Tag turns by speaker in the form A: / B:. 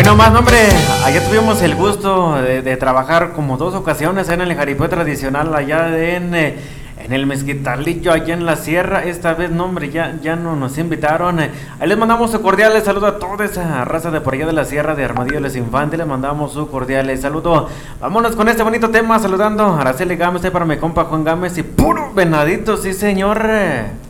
A: No más, no, hombre, allá tuvimos el gusto de trabajar como 2 ocasiones en el jaripeo tradicional allá en el Mezquitalillo, allá en la sierra. Esta vez, no, hombre, ya no nos invitaron. Ahí les mandamos un cordial saludo a toda esa raza de por allá de la sierra de Armadillo Les Infantes. Les mandamos su cordial saludo. Vámonos con este bonito tema, saludando a Araceli Gámez, para mi compa Juan Gámez y puro venadito, sí señor.